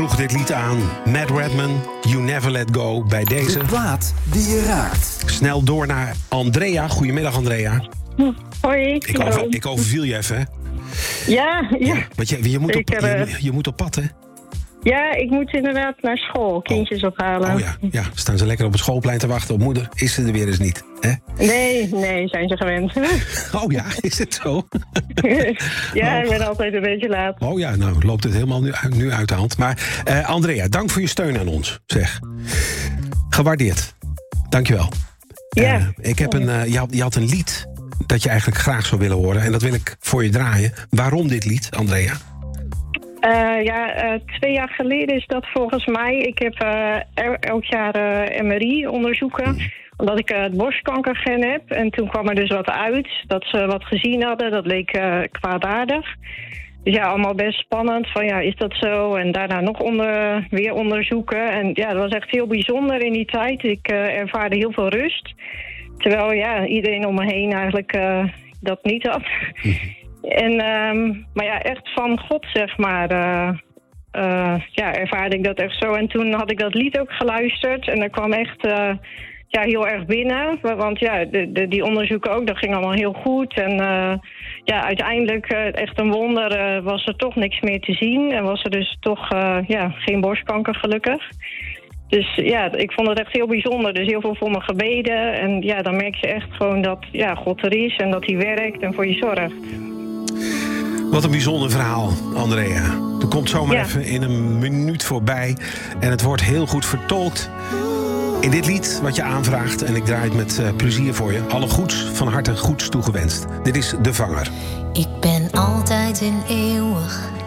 Vroeg dit lied aan Matt Redman, You Never Let Go, bij deze. De plaat die je raakt. Snel door naar Andrea. Goedemiddag, Andrea. Hoi. Ik overviel je even, hè? Ja. Want je moet op pad, hè? Ja, ik moet inderdaad naar school, kindjes ophalen. Oh ja. Staan ze lekker op het schoolplein te wachten op moeder? Is ze er weer eens niet, hè? Nee, zijn ze gewend. Oh ja, is het zo? Ja, ik ben altijd een beetje laat. Oh ja, nou loopt het helemaal nu uit de hand. Maar Andrea, dank voor je steun aan ons, zeg. Gewaardeerd. Dankjewel. Ja. Ik heb je had een lied dat je eigenlijk graag zou willen horen. En dat wil ik voor je draaien. Waarom dit lied, Andrea? 2 jaar geleden is dat volgens mij. Ik heb elk jaar MRI-onderzoeken. Omdat ik het borstkankergen heb. En toen kwam er dus wat uit. Dat ze wat gezien hadden. Dat leek kwaadaardig. Dus ja, allemaal best spannend. Van ja, is dat zo? En daarna nog weer onderzoeken. En ja, dat was echt heel bijzonder in die tijd. Ik ervaarde heel veel rust. Terwijl ja, iedereen om me heen eigenlijk dat niet had. Maar ja, echt van God, zeg maar, ervaarde ik dat echt zo. En toen had ik dat lied ook geluisterd. En dat kwam echt heel erg binnen. Want ja, die onderzoeken ook, dat ging allemaal heel goed. En uiteindelijk, echt een wonder, was er toch niks meer te zien. En was er dus toch geen borstkanker, gelukkig. Dus ja, ik vond het echt heel bijzonder. Dus heel veel voor me gebeden. En ja, dan merk je echt gewoon dat God er is en dat hij werkt en voor je zorgt. Wat een bijzonder verhaal, Andrea. Er komt zomaar even in een minuut voorbij. En het wordt heel goed vertolkt in dit lied wat je aanvraagt. En ik draai het met plezier voor je. Alle goeds, van harte goeds toegewenst. Dit is De Vanger. Ik ben altijd en eeuwig